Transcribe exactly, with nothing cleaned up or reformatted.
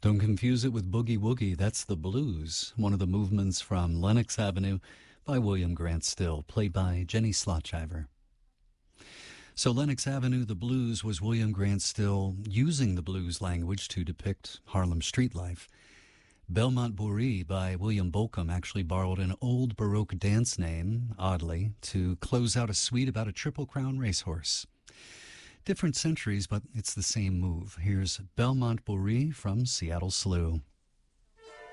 Don't confuse it with Boogie Woogie. That's the blues, one of the movements from Lenox Avenue by William Grant Still, played by Jenny Slotchiver. So Lenox Avenue, the blues, was William Grant Still using the blues language to depict Harlem street life. Belmont Bourrée by William Bolcom actually borrowed an old Baroque dance name, oddly, to close out a suite about a Triple Crown racehorse. Different centuries, but it's the same move. Here's Belmont Bourrée from Seattle Slew.